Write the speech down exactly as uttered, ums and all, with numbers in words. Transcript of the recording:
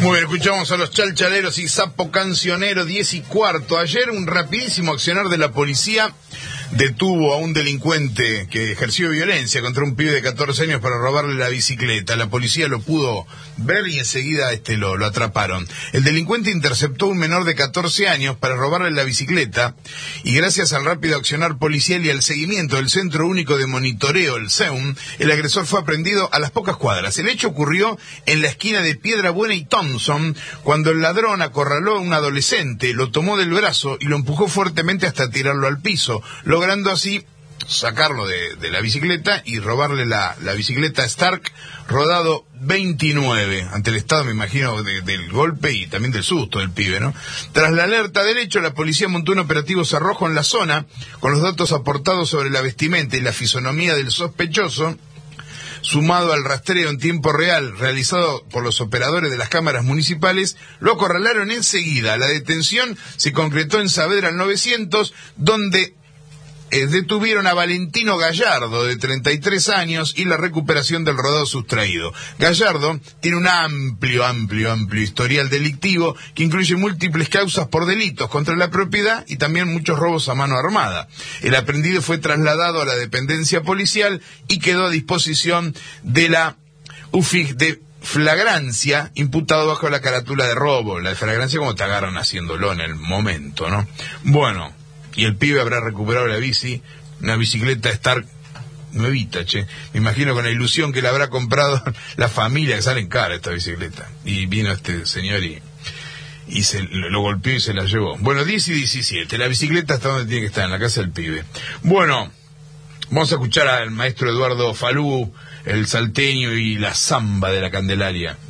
Muy bien, escuchamos a los Chalchaleros y Sapo Cancionero, diez y cuarto. Ayer un rapidísimo accionar de la policía detuvo a un delincuente que ejerció violencia contra un pibe de catorce años para robarle la bicicleta. La policía lo pudo ver y enseguida este lo, lo atraparon. El delincuente interceptó a un menor de catorce años para robarle la bicicleta y gracias al rápido accionar policial y al seguimiento del Centro Único de Monitoreo, el C E U M, el agresor fue aprendido a las pocas cuadras. El hecho ocurrió en la esquina de Piedra Buena y Thompson, cuando el ladrón acorraló a un adolescente, lo tomó del brazo y lo empujó fuertemente hasta tirarlo al piso, logrando así sacarlo de, de la bicicleta y robarle la, la bicicleta Stark rodado veintinueve. Ante el estado, me imagino, de, del golpe y también del susto del pibe, ¿no? Tras la alerta del hecho, la policía montó un operativo cerrojo en la zona, con los datos aportados sobre la vestimenta y la fisonomía del sospechoso, sumado al rastreo en tiempo real realizado por los operadores de las cámaras municipales, lo acorralaron enseguida. La detención se concretó en Saavedra al novecientos, donde Eh, detuvieron a Valentino Gallardo, de treinta y tres años, y la recuperación del rodado sustraído. Gallardo tiene un amplio, amplio, amplio historial delictivo que incluye múltiples causas por delitos contra la propiedad y también muchos robos a mano armada. El aprendido fue trasladado a la dependencia policial y quedó a disposición de la U F I G de flagrancia, imputado bajo la carátula de robo. La de flagrancia como te agarran haciéndolo en el momento, ¿no? Bueno, y el pibe habrá recuperado la bici, una bicicleta Stark nuevita, che. Me imagino con la ilusión que le habrá comprado la familia, que salen cara esta bicicleta. Y vino este señor y, y se lo golpeó y se la llevó. Bueno, diez y diecisiete. La bicicleta está donde tiene que estar, en la casa del pibe. Bueno, vamos a escuchar al maestro Eduardo Falú, el salteño y la samba de la Candelaria.